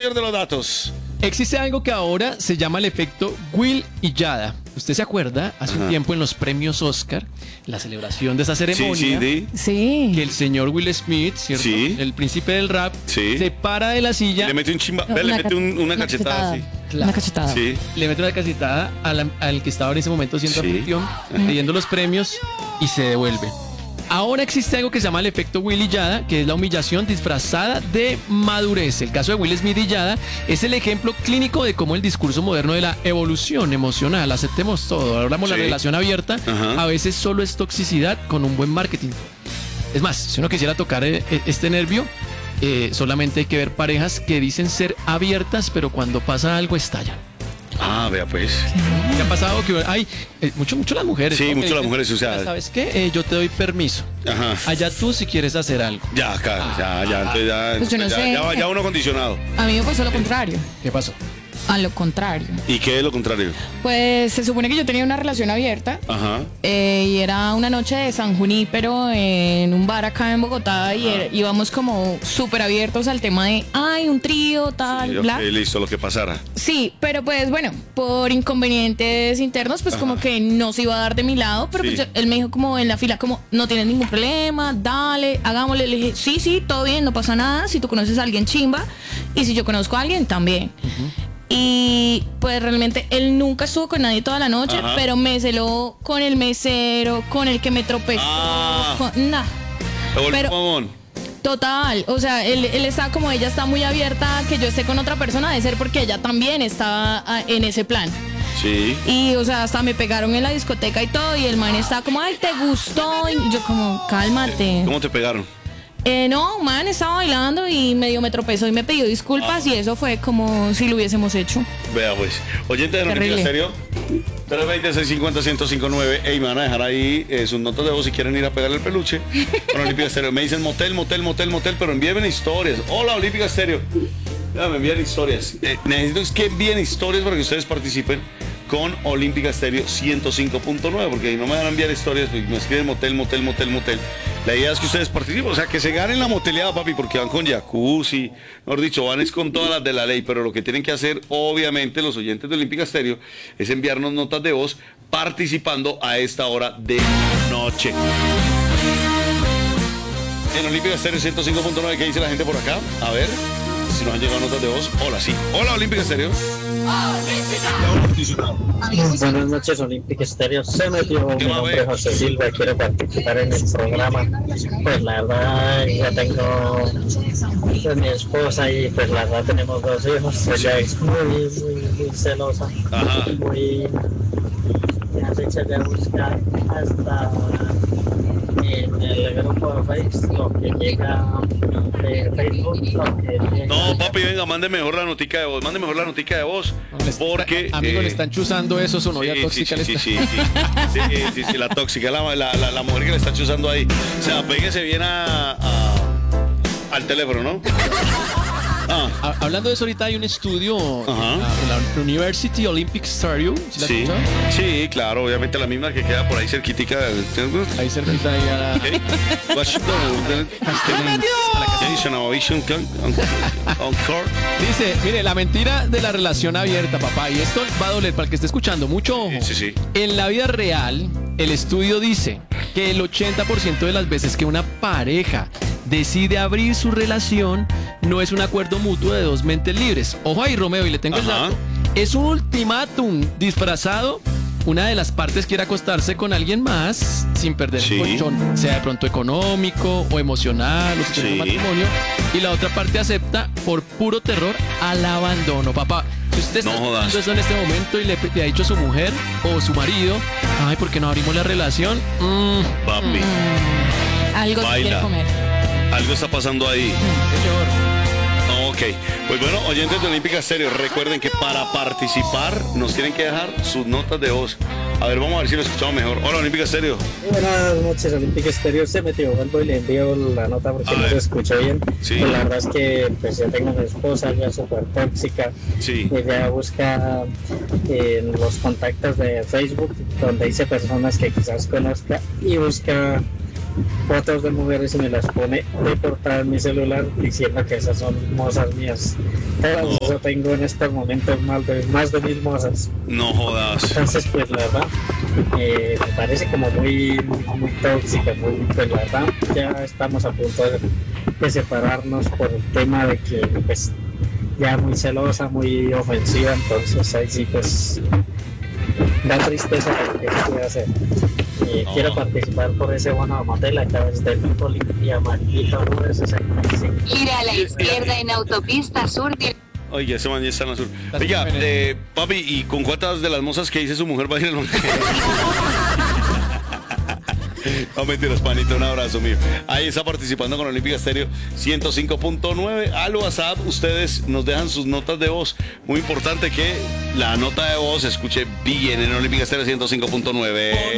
señor de los datos. Existe algo que ahora se llama el efecto Will y Yada. ¿Usted se acuerda? Hace un tiempo en los premios Oscar, la celebración de esa ceremonia, Sí. que el señor Will Smith, ¿cierto? Sí. El príncipe del rap, Sí. se para de la silla. Le mete un chimba, le mete una cachetada así. Claro. Una cachetada. Sí. Le mete una cachetada al que estaba en ese momento siendo Sí. anfitrión, pidiendo los premios y se devuelve. Ahora existe algo que se llama el efecto Will y Yada, que es la humillación disfrazada de madurez. El caso de Will Smith y Yada es el ejemplo clínico de cómo el discurso moderno de la evolución emocional, aceptemos todo, hablamos de Sí. la relación abierta, Ajá. a veces solo es toxicidad con un buen marketing. Es más, si uno quisiera tocar este nervio, solamente hay que ver parejas que dicen ser abiertas, pero cuando pasa algo estallan. Ah, vea pues. ¿Qué ha pasado? Que hay mucho las mujeres. Sí, ¿no? mucho Que las dicen, mujeres, o sea. ¿sabes qué? Yo te doy permiso. Ajá. Allá tú si quieres hacer algo. Ya, acá, ya, entonces ya, Pues yo no sé. ya uno condicionado. A mí me pasó lo contrario. ¿Qué pasó? A lo contrario. ¿Y qué es lo contrario? Pues se supone que yo tenía una relación abierta. Ajá. Y era una noche de San Junípero en un bar acá en Bogotá y íbamos como súper abiertos al tema de, ay, un trío, tal, Sí, bla. ok, listo, lo que pasara. Sí, pero pues bueno, por inconvenientes internos, pues como que no se iba a dar de mi lado, pero Sí. pues él me dijo como en la fila, como, no tienes ningún problema, dale, hagámosle. Le dije, sí, todo bien, no pasa nada, si tú conoces a alguien, chimba, y si yo conozco a alguien, también. Y pues realmente él nunca estuvo con nadie toda la noche, Ajá. pero me celó con el mesero, con el que me tropezó. Ah. Nah, Te volvió Pero- mamón. total, o sea, él está como, ella está muy abierta a que yo esté con otra persona, de ser porque ella también estaba en ese plan. Sí. Y, o sea, hasta me pegaron en la discoteca y todo, y el man estaba como, ay, ¿te gustó? Y yo como, cálmate. ¿Cómo te pegaron? No, un man estaba bailando y medio me tropezó y me pidió disculpas y eso fue como si lo hubiésemos hecho. Vea pues. Oyente de Olímpica Terrible. Estéreo. 320-650-1059. Ey, me van a dejar ahí sus notas de voz si quieren ir a pegarle el peluche. Con Olímpica Estéreo. Me dicen motel, pero envíenme historias. Hola, Olímpica Estéreo. Ya, me envían historias. Necesito que envíen historias para que ustedes participen con Olímpica Estéreo 105.9, porque no me van a enviar historias, pues me escriben motel. La idea es que ustedes participen, o sea, que se ganen la moteleada, papi, porque van con jacuzzi, mejor dicho, van es con todas las de la ley, pero lo que tienen que hacer, obviamente, los oyentes de Olímpica Estéreo, es enviarnos notas de voz participando a esta hora de la noche. En Olímpica Estéreo 105.9, ¿qué dice la gente por acá? A ver, si nos han llegado notas de voz. Hola, sí. Hola, Olímpica Estéreo. Buenas noches, Olímpica Estéreo. Se metió mi nombre es José Silva, quiero participar en el programa. Pues la verdad, ya tengo pues, mi esposa y pues la verdad tenemos 2 hijos. Ella es muy celosa. Ajá. Muy... Me has hecho de buscar hasta en el grupo de Facebook lo que llega de Facebook. Lo que llega. No, papi, venga, mande mejor la notica de voz. Mande mejor la notica de voz. Porque. Amigo, le están chuzando eso, su novia tóxica. Sí, la tóxica, la mujer que le está chuzando ahí. O sea, péguese bien al teléfono, ¿no? Hablando de eso, ahorita hay un estudio Ajá. en la University Olympic Stadium. ¿Sí la has Sí, escuchado? sí, claro, obviamente la misma que queda por ahí cerquitica. Ahí cerquita ahí a la... Washington, Dice, mire, la mentira de la relación abierta, papá, y esto va a doler para el que esté escuchando, mucho ojo. Sí. En la vida real, el estudio dice que el 80% de las veces que una pareja decide abrir su relación, no es un acuerdo mutuo de 2 mentes libres. Ojo ahí, Romeo, y le tengo el Ajá. dato. Es un ultimátum disfrazado. Una de las partes quiere acostarse con alguien más sin perder Sí. el colchón, sea de pronto económico o emocional o si tiene un Sí. matrimonio, y la otra parte acepta por puro terror al abandono. Papá, si usted está No jodas. escuchando eso en este momento y le ha dicho a su mujer o su marido, ay, ¿por qué no abrimos la relación? Papi, Algo se Baila. quiere comer. algo está pasando ahí. Señor. Ok, pues bueno, oyentes de Olímpica Estéreo, recuerden que para participar nos tienen que dejar sus notas de voz. A ver, vamos a ver si lo escuchamos mejor. Hola, Olímpica Estéreo. Buenas noches, Olímpica Estéreo. Se metió, vuelvo y le envío la nota porque A no ver. se escuchó bien. Sí. Pues la verdad es que pues ya tengo a mi esposa, ya súper tóxica. Sí. Ella busca en los contactos de Facebook, donde dice personas que quizás conozca, y busca fotos de mujeres y me las pone de portada en mi celular diciendo que esas son mozas mías. Todas eso tengo en estos momentos más de 1000 mozas. No jodas. Entonces, pues la verdad, me parece como muy tóxica, pues la verdad, ya estamos a punto de separarnos por el tema de que, pues, ya muy celosa, muy ofensiva, entonces ahí sí, pues, da tristeza lo que se puede hacer. Quiero participar por ese bono de motel a través del Policía Amarillito 965. Gira a la izquierda en autopista sur. Oye, ese man ya está en la sur. Oiga, papi, ¿y con cuántas de las mozas que dice su mujer va a ir al No, mentiras, panito, un abrazo mío. Ahí está participando con Olímpica Estéreo 105.9. Al WhatsApp, ustedes nos dejan sus notas de voz. Muy importante que la nota de voz se escuche bien en Olímpica Estéreo 105.9.